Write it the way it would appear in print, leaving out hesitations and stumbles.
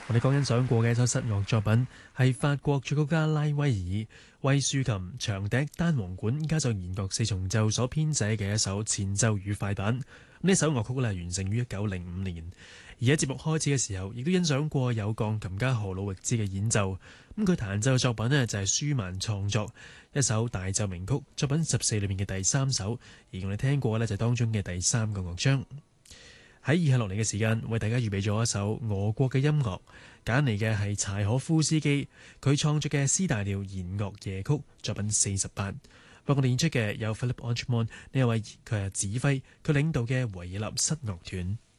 我哋剛欣賞過嘅一首室樂作品，係法國作曲家拉威爾為豎琴、長笛、單簧管加上弦樂四重奏所編寫嘅一首前奏與快板。呢首樂曲咧完成於1905年。而喺節目開始嘅時候，亦都欣賞過有鋼琴家何魯域茲嘅演奏。咁佢彈奏嘅作品呢，就係舒曼創作一首大奏鳴曲，作品14裏面嘅第3首。而我哋聽過呢，就係當中嘅第3個樂章。喺以下落嚟嘅時間，為大家預備咗一首俄國嘅音樂，揀嚟嘅係柴可夫斯基佢創作嘅 C 大調弦樂夜曲作品48。為我哋演出嘅有 Philipp Ochmon 呢一位，佢係指揮佢領導嘅維也納室樂團。